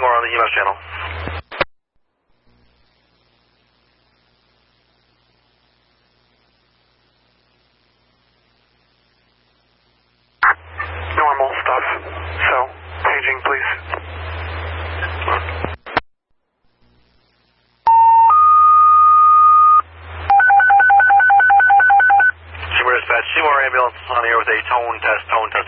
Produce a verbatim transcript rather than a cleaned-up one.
or on the E M S channel? Normal stuff. So, paging, please. Seymour Dispatch, Seymour ambulance on here with a tone test, tone test.